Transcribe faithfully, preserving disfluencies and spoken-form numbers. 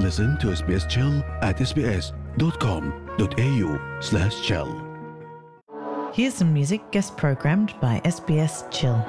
listen to S B S Chill at sbs.com.au slash chill. Here's some music guest programmed by S B S Chill.